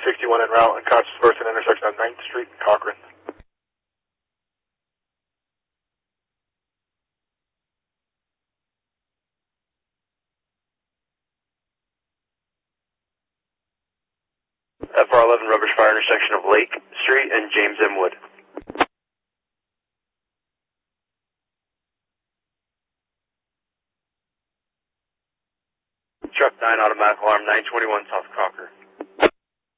61 en route, unconscious person intersection on 9th Street and Cochran. FR11 rubber fire intersection of Lake Street and James M. Wood. Truck 9 automatic alarm 921 South Crocker.